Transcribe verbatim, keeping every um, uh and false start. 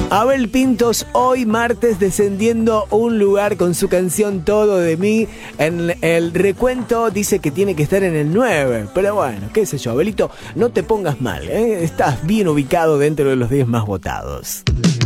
Abel Pintos hoy martes descendiendo un lugar con su canción Todo de mí. En el recuento dice que tiene que estar en el nueve, pero bueno, qué sé yo, Abelito, no te pongas mal, ¿eh? Estás bien ubicado dentro de los diez más votados.